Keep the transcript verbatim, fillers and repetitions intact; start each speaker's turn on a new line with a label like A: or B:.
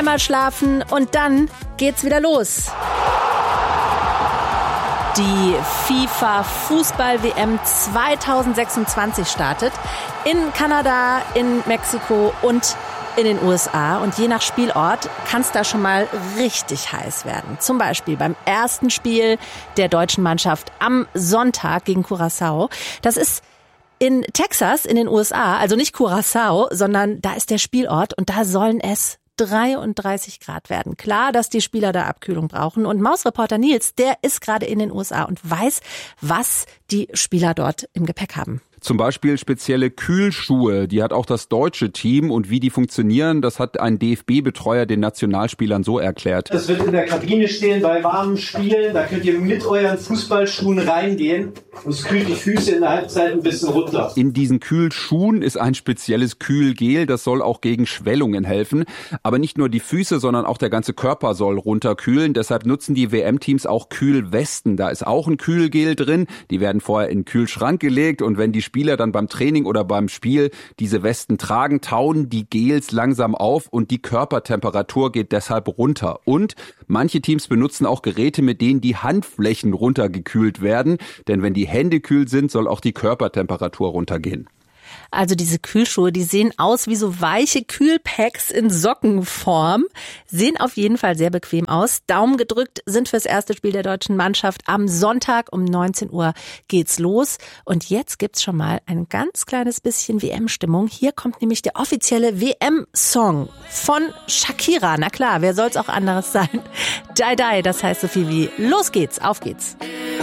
A: Einmal schlafen und dann geht's wieder los. Die FIFA-Fußball-W M zwanzig sechsundzwanzig startet in Kanada, in Mexiko und in den U S A. Und je nach Spielort kann es da schon mal richtig heiß werden. Zum Beispiel beim ersten Spiel der deutschen Mannschaft am Sonntag gegen Curaçao. Das ist in Texas in den U S A, also nicht Curaçao, sondern da ist der Spielort und da sollen es dreiunddreißig Grad werden. Klar, dass die Spieler da Abkühlung brauchen. Und Mausreporter Nils, der ist gerade in den U S A und weiß, was die Spieler dort im Gepäck haben.
B: Zum Beispiel spezielle Kühlschuhe, die hat auch das deutsche Team. Und wie die funktionieren, das hat ein D F B-Betreuer den Nationalspielern so erklärt.
C: Das wird in der Kabine stehen bei warmen Spielen. Da könnt ihr mit euren Fußballschuhen reingehen. Und es kühlt die Füße in der Halbzeit ein bisschen runter.
B: In diesen Kühlschuhen ist ein spezielles Kühlgel. Das soll auch gegen Schwellungen helfen. Aber nicht nur die Füße, sondern auch der ganze Körper soll runterkühlen. Deshalb nutzen die W M-Teams auch Kühlwesten. Da ist auch ein Kühlgel drin. Die werden vorher in den Kühlschrank gelegt. Und wenn die Spieler dann beim Training oder beim Spiel diese Westen tragen, tauen die Gels langsam auf und die Körpertemperatur geht deshalb runter. Und manche Teams benutzen auch Geräte, mit denen die Handflächen runtergekühlt werden. Denn wenn die Hände kühl sind, soll auch die Körpertemperatur runtergehen.
A: Also diese Kühlschuhe, die sehen aus wie so weiche Kühlpacks in Sockenform, sehen auf jeden Fall sehr bequem aus. Daumen gedrückt sind fürs erste Spiel der deutschen Mannschaft. Am Sonntag um neunzehn Uhr geht's los. Und jetzt gibt's schon mal ein ganz kleines bisschen W M-Stimmung. Hier kommt nämlich der offizielle W M-Song von Shakira. Na klar, wer soll's auch anderes sein? Die Die, das heißt so viel wie los geht's, auf geht's.